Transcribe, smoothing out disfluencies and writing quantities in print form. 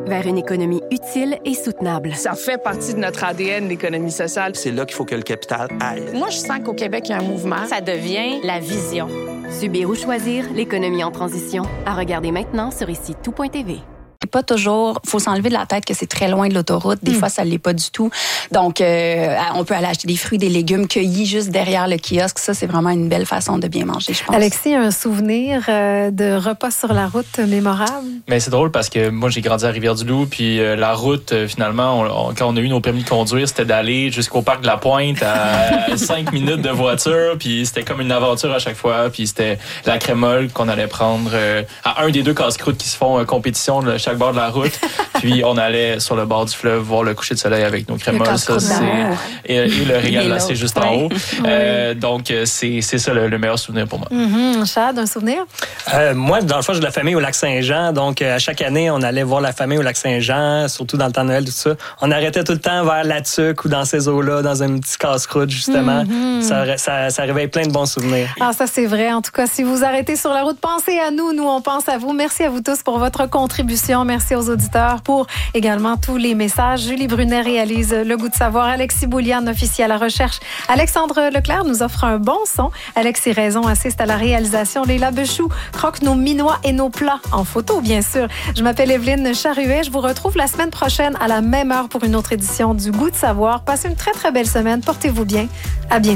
vers une économie utile et soutenable. Ça fait partie de notre ADN, l'économie sociale. C'est là qu'il faut que le capital aille. Moi, je sens qu'au Québec, il y a un mouvement. Ça devient la vision. Subir ou choisir, l'économie en transition. À regarder maintenant sur ici-tout.tv. Pas toujours, faut s'enlever de la tête que c'est très loin de l'autoroute. Des fois, ça l'est pas du tout. Donc, on peut aller acheter des fruits, des légumes cueillis juste derrière le kiosque. Ça, c'est vraiment une belle façon de bien manger, je pense. Alexis, un souvenir de repas sur la route mémorable? Mais c'est drôle parce que moi, j'ai grandi à Rivière-du-Loup, puis la route, finalement, quand on a eu nos permis de conduire, c'était d'aller jusqu'au parc de la Pointe à 5 minutes de voiture, puis c'était comme une aventure à chaque fois, puis c'était la crémole qu'on allait prendre à un des deux casse-croûtes qui se font compétition de chaque bord de la route, puis on allait sur le bord du fleuve voir le coucher de soleil avec nos crémoles. Ça, et le régal glacé juste en haut. Donc, c'est ça le meilleur souvenir pour moi. Chad, un souvenir? Moi, dans le fond, j'ai de la famille au Lac-Saint-Jean. Donc, à chaque année, on allait voir la famille au Lac-Saint-Jean, surtout dans le temps de Noël, tout ça. On arrêtait tout le temps vers la Tuque ou dans ces eaux-là, dans un petit casse-croûte, justement. Ça réveille plein de bons souvenirs. Ah, ça, c'est vrai. En tout cas, si vous arrêtez sur la route, pensez à nous. Nous, on pense à vous. Merci à vous tous pour votre contribution. Merci aux auditeurs pour également tous les messages. Julie Brunet réalise Le Goût de savoir. Alexis Boulian, officier à la recherche. Alexandre Leclerc nous offre un bon son. Alexis Raison assiste à la réalisation. Léla Bechou croque nos minois et nos plats en photo, bien sûr. Je m'appelle Evelyne Charruet. Je vous retrouve la semaine prochaine à la même heure pour une autre édition du Goût de savoir. Passez une très, très belle semaine. Portez-vous bien. À bientôt.